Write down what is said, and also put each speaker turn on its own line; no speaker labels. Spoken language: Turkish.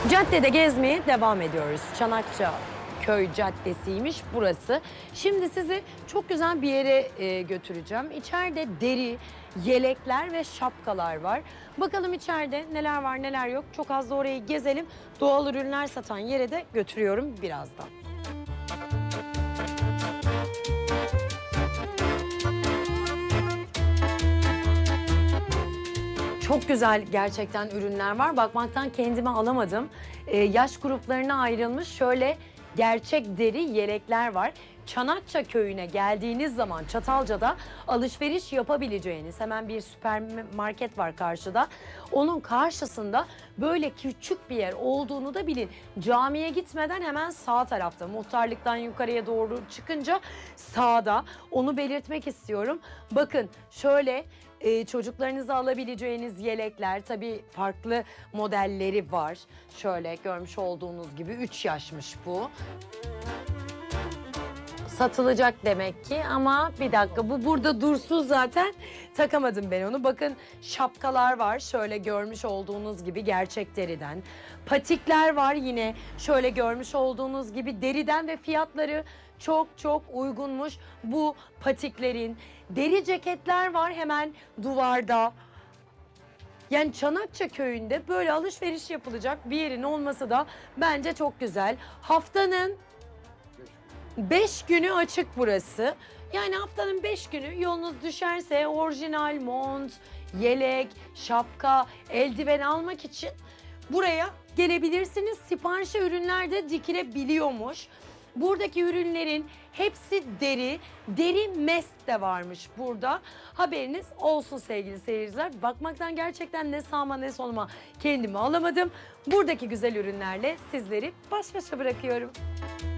Caddede gezmeye devam ediyoruz. Çanakça Köy Caddesi'ymiş burası. Şimdi sizi çok güzel bir yere götüreceğim. İçeride deri, yelekler ve şapkalar var. Bakalım içeride neler var neler yok. Çok az da orayı gezelim. Doğal ürünler satan yere de götürüyorum birazdan. Çok güzel gerçekten ürünler var. Bakmaktan kendimi alamadım. Yaş gruplarına ayrılmış şöyle gerçek deri yelekler var. Çanakça köyüne geldiğiniz zaman Çatalca'da alışveriş yapabileceğiniz hemen bir süpermarket var karşıda. Onun karşısında böyle küçük bir yer olduğunu da bilin. Camiye gitmeden hemen sağ tarafta, muhtarlıktan yukarıya doğru çıkınca sağda, onu belirtmek istiyorum. Bakın şöyle çocuklarınızı alabileceğiniz yelekler, tabii farklı modelleri var. Şöyle görmüş olduğunuz gibi 3 yaşmış bu. Satılacak demek ki ama bir dakika, bu burada dursun zaten, takamadım ben onu. Bakın şapkalar var şöyle görmüş olduğunuz gibi gerçek deriden. Patikler var yine şöyle görmüş olduğunuz gibi deriden ve fiyatları çok uygunmuş bu patiklerin. Deri ceketler var hemen duvarda. Yani Çanakça köyünde böyle alışveriş yapılacak bir yerin olması da bence çok güzel. Haftanın 5 günü açık burası. Yani haftanın 5 günü yolunuz düşerse orijinal mont, yelek, şapka, eldiven almak için buraya gelebilirsiniz. Siparişe ürünler de dikilebiliyormuş. Buradaki ürünlerin hepsi deri, deri mest de varmış burada. Haberiniz olsun sevgili seyirciler. Bakmaktan gerçekten ne sağıma ne soluma kendimi alamadım. Buradaki güzel ürünlerle sizleri baş başa bırakıyorum.